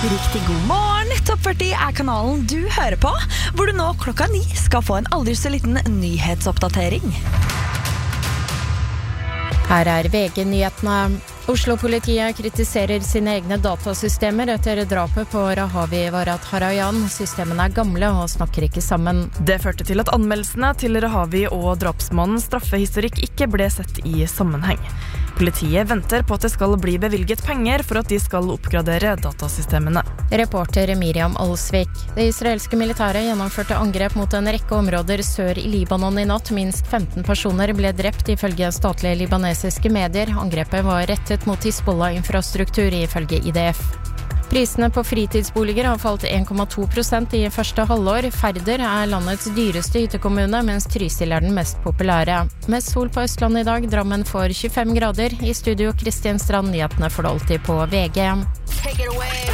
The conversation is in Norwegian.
Riktig god morgen, Topp 40 kanalen du hører på, hvor du nå klokka 9 skal få en aldri så liten nyhetsoppdatering. Her VG-nyhetene. Oslo-politiet kritiserer sine egne datasystemer etter drapet på Rahavi Varadharayan. Systemene gamle og snakker ikke sammen. Det førte til at anmeldelsene til Rahavi og drapsmannens straffehistorikk ikke ble sett i sammenheng. Politiet venter på at det skal bli bevilget penger for at de skal oppgradere datasystemene. Reporter Miriam Alsvik. Det israelske militæret gjennomførte angrep mot en rekke områder sør i Libanon i natt. Minst 15 personer ble drept ifølge statlige libanesiske medier. Angrepet var rettet mot Hizbollah-infrastruktur ifølge IDF. Prisene på fritidsboliger har falt 1,2% i første halvår. Færder landets dyreste hyttekommune, mens Trysil den mest populære. Mest sol på Østlandet i dag, Drammen får 25 grader. I studio Kristian Strand, nyhetene får du alltid på VG. Take it away.